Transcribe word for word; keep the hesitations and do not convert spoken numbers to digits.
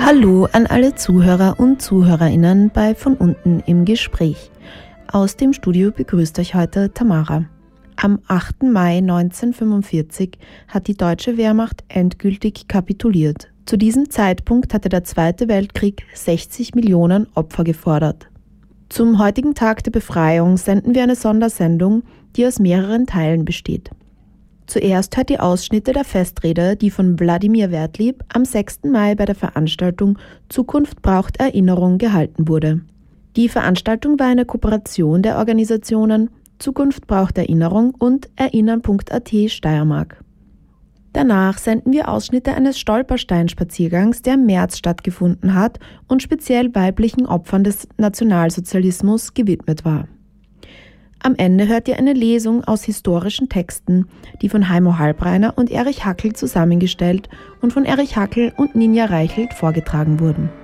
Hallo an alle Zuhörer und ZuhörerInnen bei Von unten im Gespräch. Aus dem Studio begrüßt euch heute Tamara. Am achten Mai neunzehnhundertfünfundvierzig hat die deutsche Wehrmacht endgültig kapituliert. Zu diesem Zeitpunkt hatte der Zweite Weltkrieg sechzig Millionen Opfer gefordert. Zum heutigen Tag der Befreiung senden wir eine Sondersendung, die aus mehreren Teilen besteht. Zuerst hört ihr Ausschnitte der Festrede, die von Wladimir Wertlieb am sechsten Mai bei der Veranstaltung Zukunft braucht Erinnerung gehalten wurde. Die Veranstaltung war eine Kooperation der Organisationen Zukunft braucht Erinnerung und Erinnern Punkt a t Steiermark. Danach senden wir Ausschnitte eines Stolpersteinspaziergangs, der im März stattgefunden hat und speziell weiblichen Opfern des Nationalsozialismus gewidmet war. Am Ende hört ihr eine Lesung aus historischen Texten, die von Heimo Halbreiner und Erich Hackel zusammengestellt und von Erich Hackel und Ninja Reichelt vorgetragen wurden.